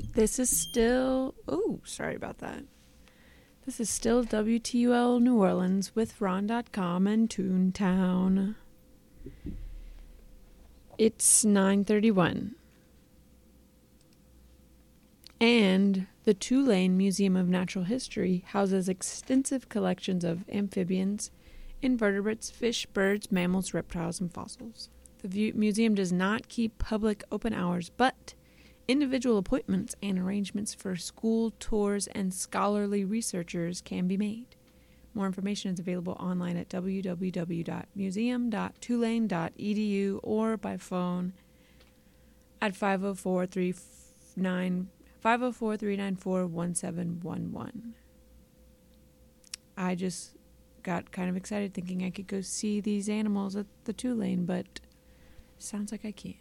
This is still... Oh, sorry about that. This is still WTUL New Orleans with Ron.com and Toontown. It's 9:31. And the Tulane Museum of Natural History houses extensive collections of amphibians, invertebrates, fish, birds, mammals, reptiles, and fossils. The museum does not keep public open hours, but individual appointments and arrangements for school tours and scholarly researchers can be made. More information is available online at www.museum.tulane.edu or by phone at 504-394-1711. I just got kind of excited thinking I could go see these animals at the Tulane, but sounds like I can't.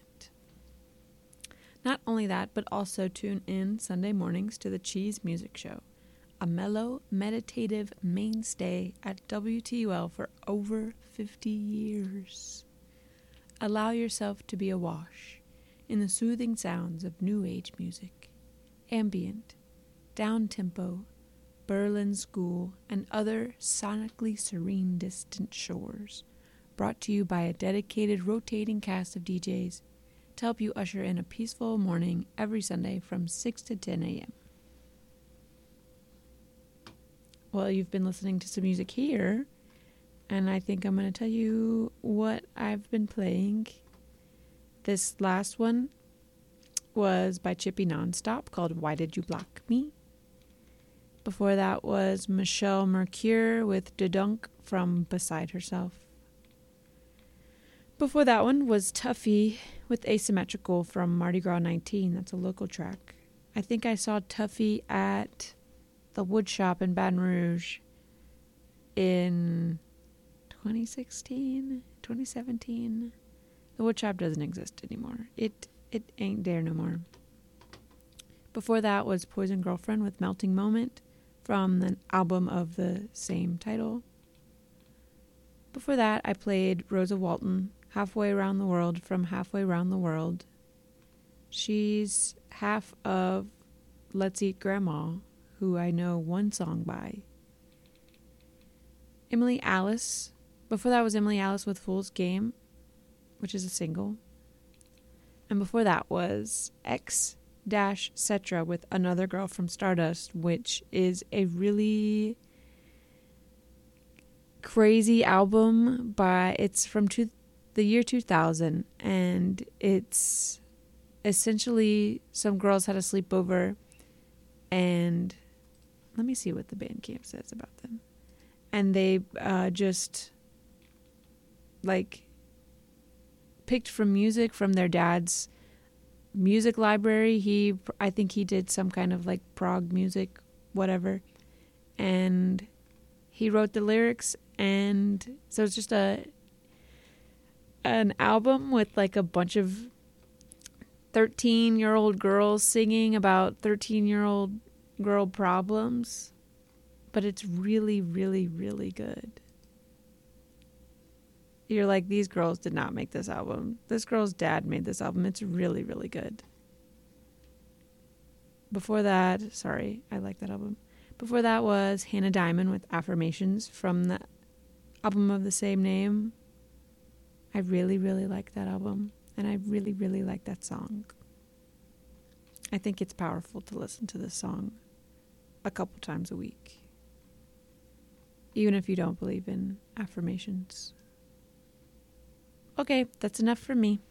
Not only that, but also tune in Sunday mornings to the Cheese Music Show, a mellow, meditative mainstay at WTUL for over 50 years. Allow yourself to be awash in the soothing sounds of new age music, ambient, down-tempo, Berlin School, and other sonically serene distant shores, brought to you by a dedicated rotating cast of DJs to help you usher in a peaceful morning every Sunday from 6 to 10 a.m. Well, you've been listening to some music here, and I think I'm going to tell you what I've been playing. This last one was by Chippy Nonstop called Why Did You Block Me? Before that was Michelle Mercure with Dudunk from Beside Herself. Before that one was Tuffy with Asymmetrical from Mardi Gras 19. That's a local track. I think I saw Tuffy at the Wood Shop in Baton Rouge in 2016, 2017. The Wood Shop doesn't exist anymore. It ain't there no more. Before that was Poison Girlfriend with Melting Moment from the album of the same title. Before that, I played Rosa Walton, Halfway Around the World from Halfway Around the World. She's half of Let's Eat Grandma, who I know one song by. Emily Alice. Before that was Emily Alice with Fool's Game, which is a single. And before that was X-Cetra with Another Girl from Stardust, which is a really crazy album. It's from the year 2000, and it's essentially some girls had a sleepover, and let me see what the Bandcamp says about them. And they just like picked from music from their dad's music library. I think he did some kind of like prog music, whatever, and he wrote the lyrics, and so it's just an album with like a bunch of 13-year-old girls singing about 13-year-old girl problems, but it's really, really, really good. You're like, these girls did not make this album. This girl's dad made this album. It's really, really good. Before that, I like that album. Before that was Hannah Diamond with Affirmations from the album of the same name. I really, really like that album, and I really, really like that song. I think it's powerful to listen to this song a couple times a week, even if you don't believe in affirmations. Okay, that's enough for me.